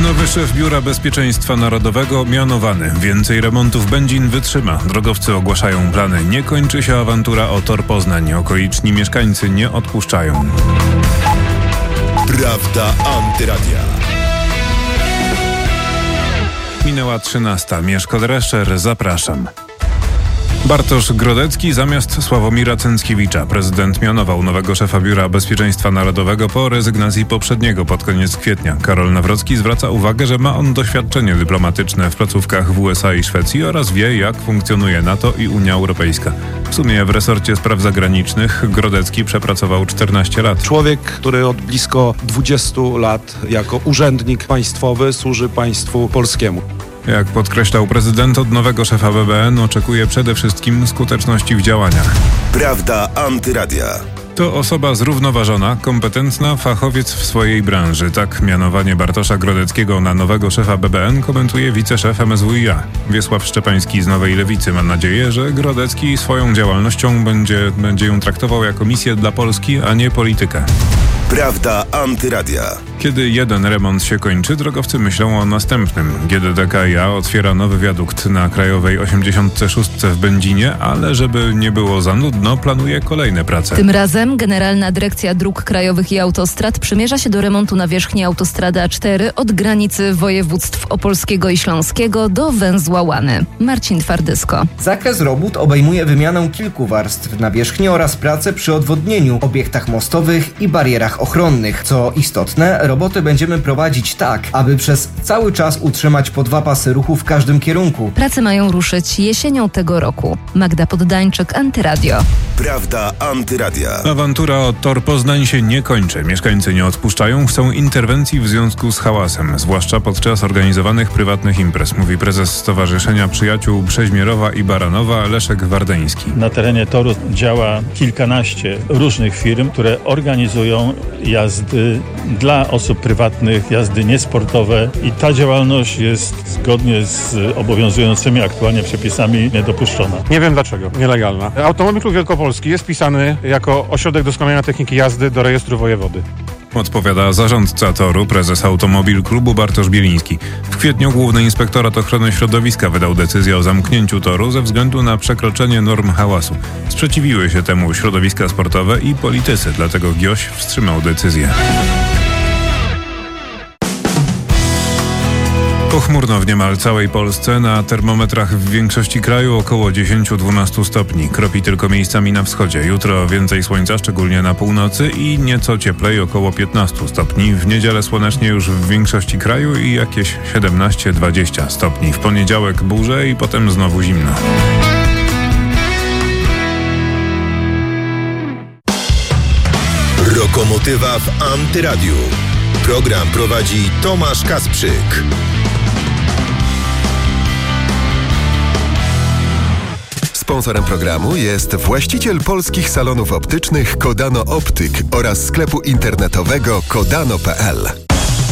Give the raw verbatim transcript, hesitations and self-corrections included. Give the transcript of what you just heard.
Nowy szef Biura Bezpieczeństwa Narodowego mianowany. Więcej remontów benzin wytrzyma. Drogowcy ogłaszają plany. Nie kończy się awantura o Tor Poznań. Okoliczni mieszkańcy nie odpuszczają. Prawda Antyradia. Minęła trzynasta. Mieszko Drescher, zapraszam. Bartosz Grodecki zamiast Sławomira Cęckiewicza. Prezydent mianował nowego szefa Biura Bezpieczeństwa Narodowego po rezygnacji poprzedniego pod koniec kwietnia. Karol Nawrocki zwraca uwagę, że ma on doświadczenie dyplomatyczne w placówkach w U S A i Szwecji oraz wie, jak funkcjonuje NATO i Unia Europejska. W sumie w resorcie spraw zagranicznych Grodecki przepracował czternaście lat. Człowiek, który od blisko dwudziestu lat jako urzędnik państwowy służy państwu polskiemu. Jak podkreślał prezydent, od nowego szefa B B N oczekuje przede wszystkim skuteczności w działaniach. Prawda Antyradia. To osoba zrównoważona, kompetentna, fachowiec w swojej branży. Tak mianowanie Bartosza Grodeckiego na nowego szefa B B N komentuje wiceszef M S W i A. Wiesław Szczepański z Nowej Lewicy ma nadzieję, że Grodecki swoją działalnością będzie, będzie ją traktował jako misję dla Polski, a nie politykę. Prawda Antyradia. Kiedy jeden remont się kończy, drogowcy myślą o następnym. G D D K i A otwiera nowy wiadukt na Krajowej osiemdziesiątej szóstej w Będzinie, ale żeby nie było za nudno, planuje kolejne prace. Tym razem Generalna Dyrekcja Dróg Krajowych i Autostrad przymierza się do remontu nawierzchni autostrady A cztery od granicy województw opolskiego i śląskiego do węzła Łany. Marcin Twardysko. Zakres robót obejmuje wymianę kilku warstw nawierzchni oraz prace przy odwodnieniu, obiektach mostowych i barierach ochronnych. Co istotne, roboty będziemy prowadzić tak, aby przez cały czas utrzymać po dwa pasy ruchu w każdym kierunku. Prace mają ruszyć jesienią tego roku. Magda Poddańczyk, Antyradio. Prawda Antyradia. Awantura o Tor Poznań się nie kończy. Mieszkańcy nie odpuszczają, chcą interwencji w związku z hałasem, zwłaszcza podczas organizowanych prywatnych imprez, mówi prezes Stowarzyszenia Przyjaciół Brzeźmierowa i Baranowa Leszek Wardeński. Na terenie toru działa kilkanaście różnych firm, które organizują jazdy dla osób prywatnych, jazdy niesportowe i ta działalność jest zgodnie z obowiązującymi aktualnie przepisami niedopuszczona. Nie wiem dlaczego, nielegalna. Automobil Klub Wielkopolski jest wpisany jako ośrodek doskonalenia techniki jazdy do rejestru wojewody. Odpowiada zarządca toru, prezes Automobil Klubu Bartosz Bieliński. W kwietniu Główny Inspektorat Ochrony Środowiska wydał decyzję o zamknięciu toru ze względu na przekroczenie norm hałasu. Sprzeciwiły się temu środowiska sportowe i politycy, dlatego G I O Ś wstrzymał decyzję. Pochmurno w niemal całej Polsce, na termometrach w większości kraju około dziesięć do dwunastu stopni. Kropi tylko miejscami na wschodzie. Jutro więcej słońca, szczególnie na północy i nieco cieplej, około piętnastu stopni. W niedzielę słonecznie już w większości kraju i jakieś siedemnaście do dwudziestu stopni. W poniedziałek burze i potem znowu zimno. Lokomotywa w Antyradiu. Program prowadzi Tomasz Kasprzyk. Sponsorem programu jest właściciel polskich salonów optycznych Kodano Optyk oraz sklepu internetowego kodano kropka p l.